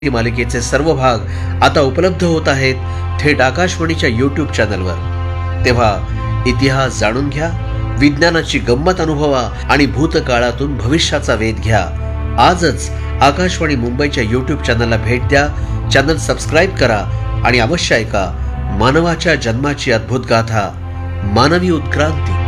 मालिकेचे सर्व भाग आता उपलब्ध होत आहेत थेट आकाशवाणीच्या YouTube चॅनलवर। तेव्हा इतिहास जाणून घ्या, विज्ञानाची गंमत अनुभवा आणि भूतकाळातून भविष्याचा वेध घ्या। आजच आकाशवाणी मुंबईच्या YouTube चॅनलला भेट द्या, चॅनल सबस्क्राइब करा आणि अवश्य ऐका मानवाच्या जन्माची अद्भुत गाथा, मानवी उत्क्रांती।